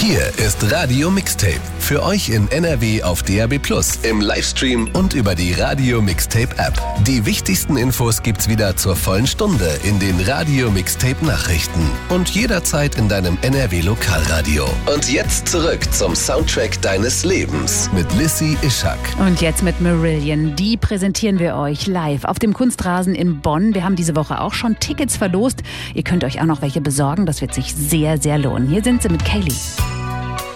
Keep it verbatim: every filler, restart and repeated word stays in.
Hier ist Radio Mixtape. Für euch in N R W auf D A B plus, im Livestream und über die Radio Mixtape App. Die wichtigsten Infos gibt's wieder zur vollen Stunde in den Radio Mixtape Nachrichten und jederzeit in deinem N R W Lokalradio. Und jetzt zurück zum Soundtrack deines Lebens mit Lissy Ischak. Und jetzt mit Marillion. Die präsentieren wir euch live auf dem Kunstrasen in Bonn. Wir haben diese Woche auch schon Tickets verlost. Ihr könnt euch auch noch welche besorgen. Das wird sich sehr, sehr lohnen. Hier sind sie mit Kaylee.